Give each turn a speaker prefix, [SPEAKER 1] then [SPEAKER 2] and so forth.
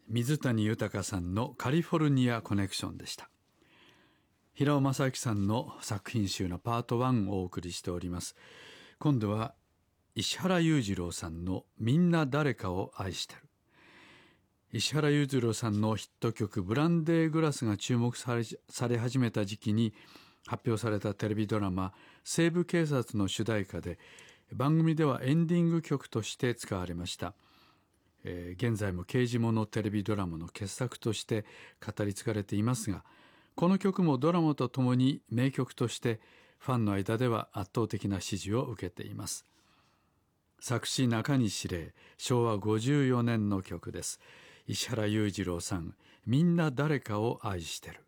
[SPEAKER 1] 水谷豊さんのカリフォルニアコネクションでした。平尾正幸さんの作品集のパート1をお送りしております。今度は石原裕次郎さんのみんな誰かを愛してる。石原裕次郎さんのヒット曲ブランデーグラスが注目され始めた時期に発表されたテレビドラマ西部警察の主題歌で、番組ではエンディング曲として使われました。現在も刑事物テレビドラマの傑作として語り継がれていますが、この曲もドラマとともに名曲としてファンの間では圧倒的な支持を受けています。作詞中西礼、昭和54年の曲です。石原裕次郎さん、みんな誰かを愛してる。